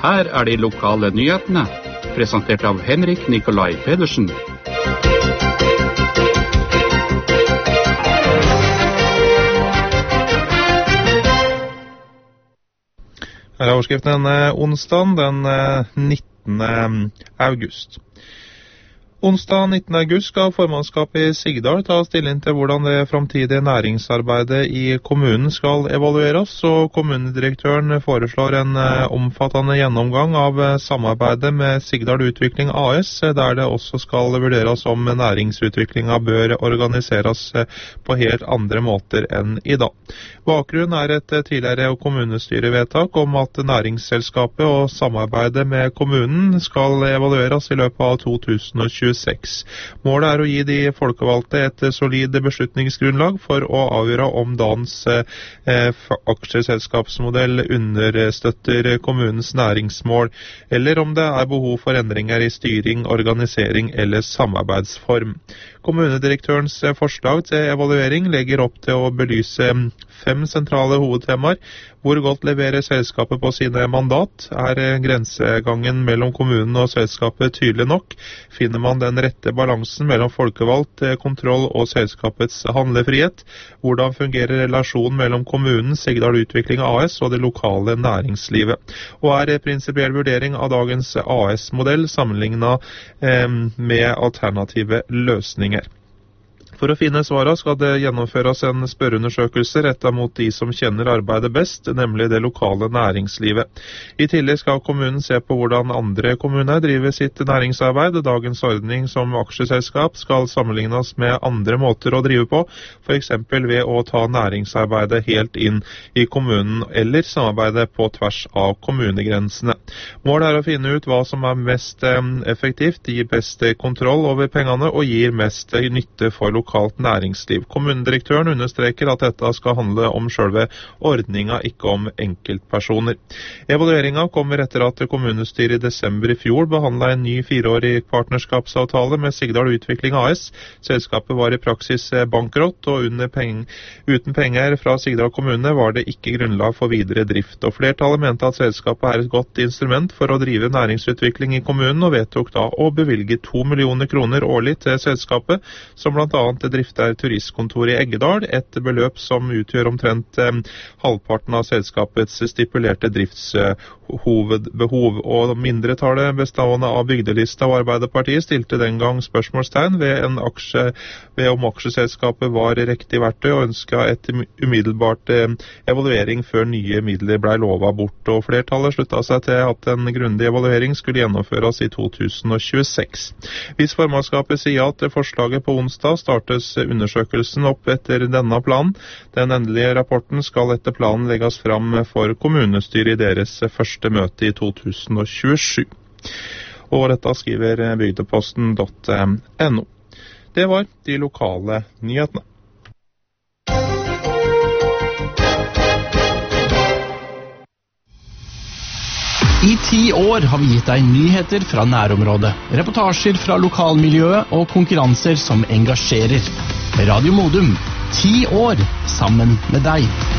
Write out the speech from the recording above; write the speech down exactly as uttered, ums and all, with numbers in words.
Her er de lokale nyhetene, presentert av Henrik Nikolai Pedersen. Her er overskriften onsdag den nittende august. Onsdag nittende august skal formannskapet i Sigdal ta stilling til hvordan det fremtidige næringsarbeidet i kommunen skal evalueres, og kommunedirektøren foreslår en omfattende gjennomgang av samarbeidet med Sigdal Utvikling A S, der det også skal vurderes om næringsutviklingen bør organiseres på helt andre måter enn i dag. Bakgrunnen er et tidligere kommunestyrevedtak om at næringsselskapet og samarbeidet med kommunen skal evalueres i løpet av to tusen og tjueseks. Målet er å gi de folkevalgte et solid beslutningsgrunnlag for å avgjøre om dagens eh, aksjeselskapsmodell understøtter kommunens næringsmål, eller om det er behov for endringer i styring, organisering eller samarbeidsform. Kommunedirektørens forslag til evaluering legger opp til å belyse fem sentrale hovedtemaer. Hvor godt leverer selskapet på sine mandat? Er grensegangen mellom kommunen og selskapet tydelig nok? Finner man den rette balansen mellom folkevalgt kontroll og selskapets handlefrihet? Hvordan fungerer relasjonen mellom kommunen, Sigdal Utvikling A S og det lokale næringslivet? Og er prinsipiell vurdering av dagens A S-modell sammenlignet eh, med alternative løsninger? For å finne svaret skal det gjennomføres en spørreundersøkelse rettet mot de som kjenner arbeidet best, nemlig det lokale næringslivet. I tillegg skal kommunen se på hvordan andre kommuner driver sitt næringsarbeid. Dagens ordning som aksjeselskap skal sammenlignes med andre måter å drive på, for eksempel ved å ta næringsarbeidet helt inn i kommunen, eller samarbeide på tvers av kommunegrensene. Målet er å finne ut hva som er mest effektivt, gir best kontroll over pengene og gir mest nytte for lokalt næringsliv. Kommunedirektøren understreker at dette skal handle om selve ordninga, ikke om enkeltpersoner. Evalueringa kommer etter at kommunestyret i desember i fjor behandlet en ny fireårig partnerskapsavtale med Sigdal Utvikling A S. Selskapet var i praksis bankrott, og under peng uten penger fra Sigdal kommune var det ikke grunnlag for videre drift. Og flertallet mente at selskapet er et godt instrument for å drive næringsutvikling i kommunen, og vedtok da å bevilge to millioner kroner årlig til selskapet, som blant annet drifter turistkontor i Eggedal, et beløp som utgjør omtrent eh, halvparten av selskapets stipulerte driftshovedbehov. Og mindretallet bestående av Bygdelista og Arbeiderpartiet stilte den gang spørsmålstegn ved, en aksje, ved om aksjeselskapet var riktig verktøy, og ønsket et umiddelbart eh, evaluering før nye midler ble lovet bort. Og flertallet sluttet seg til at en grundig evaluering skulle gjennomføres i to tusen og tjueseks. Hvis formannskapet sier at forslaget på onsdag starter undersøkelsen opp etter denne planen. Den endelige rapporten skal etter planen legges fram for kommunestyret i deres første møte i to tusen og tjuesju. Og dette skriver bygdeposten punktum no. Det var de lokale nyhetene. I ti år har vi gitt deg nyheter fra nærområdet, reportasjer fra lokalmiljøet og konkurranser som engasjerer. Radio Modum, ti år sammen med deg.